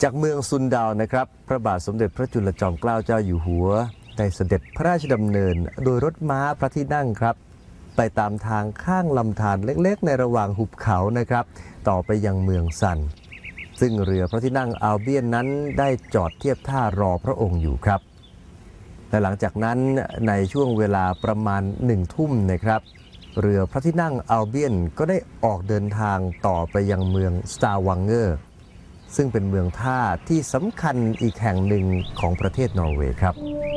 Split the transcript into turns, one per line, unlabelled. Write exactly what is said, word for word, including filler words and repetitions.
จากเมืองซุนดาวนะครับพระบาทสมเด็จพระจุลจอมเกล้าเจ้าอยู่หัวได้เสด็จพระราชดำเนินโดยรถม้าพระที่นั่งครับไปตามทางข้างลำธารเล็กๆในระหว่างหุบเขานะครับต่อไปยังเมืองซันซึ่งเรือพระที่นั่งอัลเบียนนั้นได้จอดเทียบท่ารอพระองค์อยู่ครับและหลังจากนั้นในช่วงเวลาประมาณหนึ่งทุ่มนะครับเรือพระที่นั่งอัลเบียนก็ได้ออกเดินทางต่อไปยังเมืองสตาวังเกอร์ซึ่งเป็นเมืองท่าที่สำคัญอีกแห่งหนึ่งของประเทศนอร์เวย์ครับ